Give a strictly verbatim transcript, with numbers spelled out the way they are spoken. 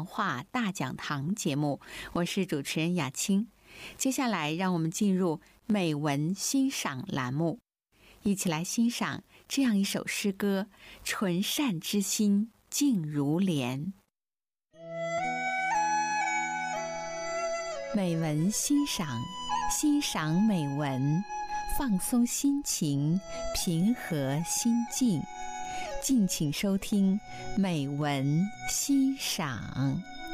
话大讲堂节目，我是主持人雅青。接下来让我们进入美文欣赏栏目，一起来欣赏这样一首诗歌：纯善之心静如莲。美文欣赏，欣赏美文，放松心情，平和心境。敬请收听美文欣赏。